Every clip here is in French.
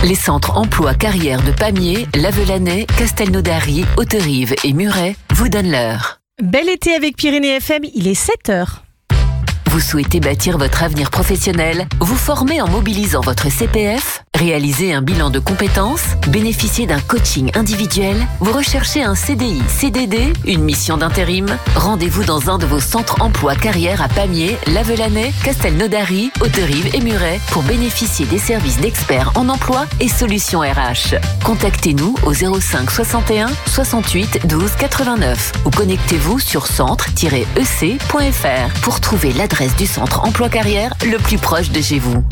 Les centres emploi carrière de Pamiers, Lavelanet, Castelnaudary, Hauterive et Muret vous donnent l'heure. Bel été avec Pyrénées FM, il est 7h. Vous souhaitez bâtir votre avenir professionnel, vous former en mobilisant votre CPF, réaliser un bilan de compétences, bénéficier d'un coaching individuel, vous recherchez un CDI, CDD, une mission d'intérim? Rendez-vous dans un de vos centres emploi carrière à Pamiers, Lavelanet, Castelnaudary, Hauterive et Muret pour bénéficier des services d'experts en emploi et solutions RH. Contactez-nous au 05 61 68 12 89 ou connectez-vous sur centre-ec.fr pour trouver l'adresse du centre emploi carrière le plus proche de chez vous.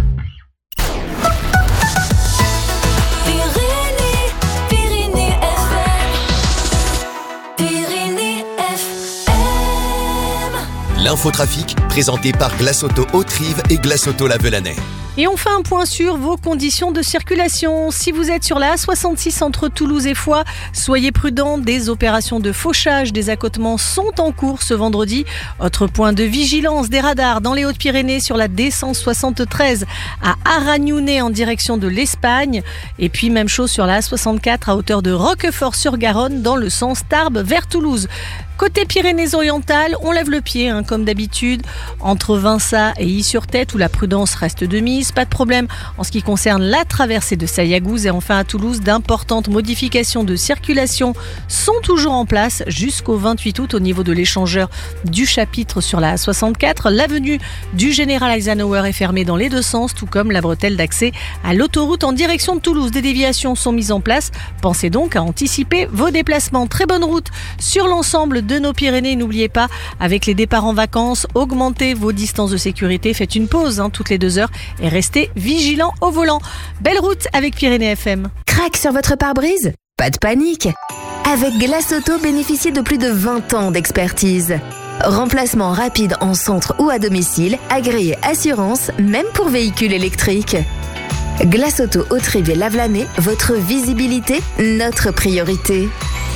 L'infotrafic, présenté par Glace Auto Hauterive et Glace Auto Lavelanet. Et on fait un point sur vos conditions de circulation. Si vous êtes sur la A66 entre Toulouse et Foix, soyez prudents. Des opérations de fauchage des accotements sont en cours ce vendredi. Autre point de vigilance, des radars dans les Hautes-Pyrénées sur la D173 à Aragnounet en direction de l'Espagne. Et puis même chose sur la A64 à hauteur de Roquefort-sur-Garonne dans le sens Tarbes vers Toulouse. Côté Pyrénées-Orientales, on lève le pied, comme d'habitude, entre Vinça et Is-sur-Tête où la prudence reste de mise. Pas de problème en ce qui concerne la traversée de Sayagouz. Et enfin à Toulouse, d'importantes modifications de circulation sont toujours en place jusqu'au 28 août au niveau de l'échangeur du chapitre sur la A64. L'avenue du Général Eisenhower est fermée dans les deux sens, tout comme la bretelle d'accès à l'autoroute en direction de Toulouse. Des déviations sont mises en place. Pensez donc à anticiper vos déplacements. Très bonne route sur l'ensemble de nos Pyrénées. N'oubliez pas, avec les départs en vacances, augmentez vos distances de sécurité. Faites une pause toutes les 2 heures et restez vigilants au volant. Belle route avec Pyrénées FM. Craque sur votre pare-brise? Pas de panique. Avec Glace Auto, bénéficiez de plus de 20 ans d'expertise. Remplacement rapide en centre ou à domicile, agréé assurance, même pour véhicules électriques. Glace Auto Hauterive et Lavelanet, votre visibilité, notre priorité.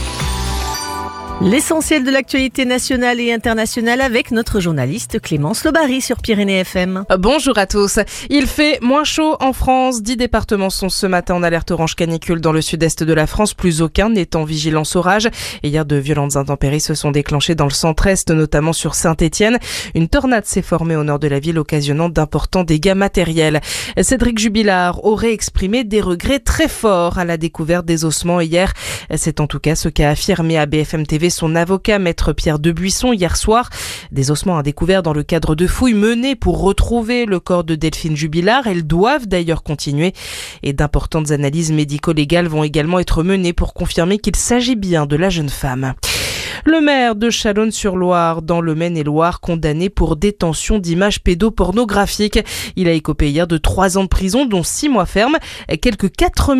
L'essentiel de l'actualité nationale et internationale avec notre journaliste Clémence Lobary sur Pyrénées FM. Bonjour à tous. Il fait moins chaud en France. 10 départements sont ce matin en alerte orange canicule dans le sud-est de la France. Plus aucun n'est en vigilance orage. Et hier, de violentes intempéries se sont déclenchées dans le centre-est, notamment sur Saint-Étienne. Une tornade s'est formée au nord de la ville, occasionnant d'importants dégâts matériels. Cédric Jubilard aurait exprimé des regrets très forts à la découverte des ossements hier. C'est en tout cas ce qu'a affirmé à BFM TV son avocat, maître Pierre Debuisson, hier soir. Des ossements à découvert dans le cadre de fouilles menées pour retrouver le corps de Delphine Jubilard. Elles doivent d'ailleurs continuer et d'importantes analyses médico-légales vont également être menées pour confirmer qu'il s'agit bien de la jeune femme. Le maire de Chalonnes-sur-Loire, dans le Maine-et-Loire, condamné pour détention d'images pédopornographiques. Il a écopé hier de 3 ans de prison, dont 6 mois ferme. Quelques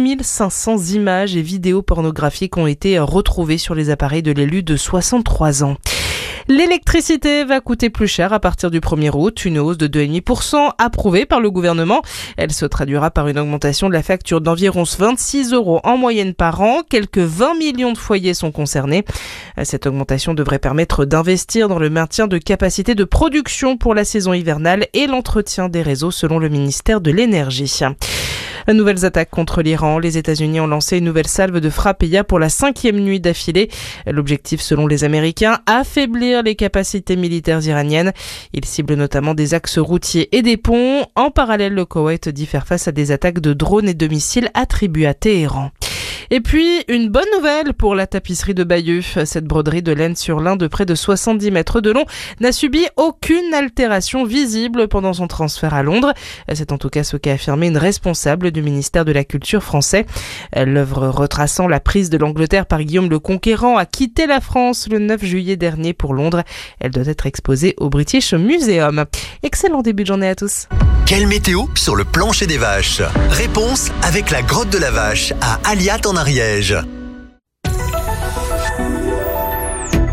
4500 images et vidéos pornographiques ont été retrouvées sur les appareils de l'élu de 63 ans. L'électricité va coûter plus cher à partir du 1er août, une hausse de 2,5% approuvée par le gouvernement. Elle se traduira par une augmentation de la facture d'environ 26 € en moyenne par an. Quelques 20 millions de foyers sont concernés. Cette augmentation devrait permettre d'investir dans le maintien de capacités de production pour la saison hivernale et l'entretien des réseaux selon le ministère de l'Énergie. Nouvelles attaques contre l'Iran. Les États-Unis ont lancé une nouvelle salve de frappes hier pour la 5e nuit d'affilée. L'objectif, selon les Américains, affaiblir les capacités militaires iraniennes. Ils ciblent notamment des axes routiers et des ponts. En parallèle, le Koweït dit faire face à des attaques de drones et de missiles attribués à Téhéran. Et puis, une bonne nouvelle pour la tapisserie de Bayeux. Cette broderie de laine sur lin de près de 70 mètres de long n'a subi aucune altération visible pendant son transfert à Londres. C'est en tout cas ce qu'a affirmé une responsable du ministère de la Culture français. L'œuvre retraçant la prise de l'Angleterre par Guillaume le Conquérant a quitté la France le 9 juillet dernier pour Londres. Elle doit être exposée au British Museum. Excellent début de journée à tous. Quelle météo sur le plancher des vaches? Réponse avec la grotte de la Vache à Aliat en Ariège.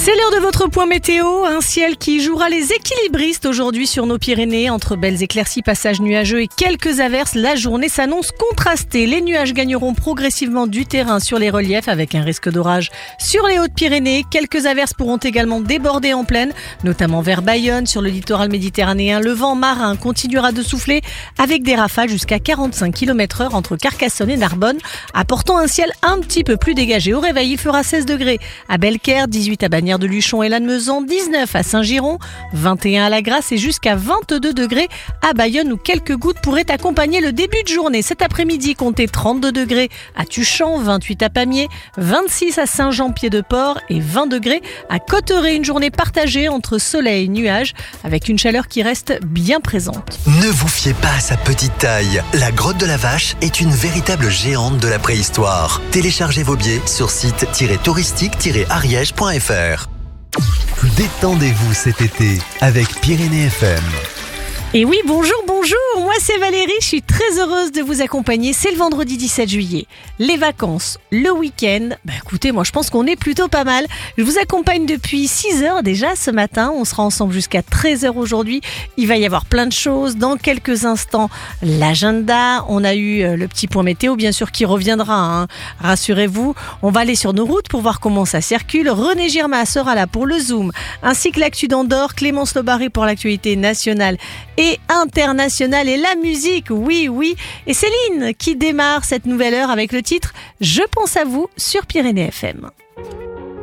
C'est l'heure de votre point météo, un ciel qui jouera les équilibristes aujourd'hui sur nos Pyrénées. Entre belles éclaircies, passages nuageux et quelques averses, la journée s'annonce contrastée. Les nuages gagneront progressivement du terrain sur les reliefs avec un risque d'orage sur les Hautes-Pyrénées. Quelques averses pourront également déborder en plaine, notamment vers Bayonne, sur le littoral méditerranéen. Le vent marin continuera de souffler avec des rafales jusqu'à 45 km/h entre Carcassonne et Narbonne, apportant un ciel un petit peu plus dégagé. Au réveil, il fera 16 degrés à Belcaire, 18 à Bagnères de Luchon et Lannemezan, 19 à Saint-Giron, 21 à La Grasse et jusqu'à 22 degrés à Bayonne où quelques gouttes pourraient accompagner le début de journée. Cet après-midi, comptez 32 degrés à Tuchan, 28 à Pamiers, 26 à Saint-Jean-Pied-de-Port et 20 degrés à Cotteret. Une journée partagée entre soleil et nuages avec une chaleur qui reste bien présente. Ne vous fiez pas à sa petite taille. La grotte de la Vache est une véritable géante de la préhistoire. Téléchargez vos billets sur site-touristique-ariège.fr. Détendez-vous cet été avec Pyrénées FM. Et oui, bonjour, moi c'est Valérie, je suis très heureuse de vous accompagner. C'est le vendredi 17 juillet. Les vacances, le week-end, écoutez, moi je pense qu'on est plutôt pas mal. Je vous accompagne depuis 6h déjà ce matin, on sera ensemble jusqu'à 13h aujourd'hui. Il va y avoir plein de choses. Dans quelques instants, l'agenda, on a eu le petit point météo bien sûr qui reviendra, rassurez-vous. On va aller sur nos routes pour voir comment ça circule. René Girma sera là pour le Zoom, ainsi que l'actu d'Andorre, Clémence Lobaré pour l'actualité nationale et internationale et la musique, oui. Et Céline qui démarre cette nouvelle heure avec le titre « Je pense à vous » sur Pyrénées FM.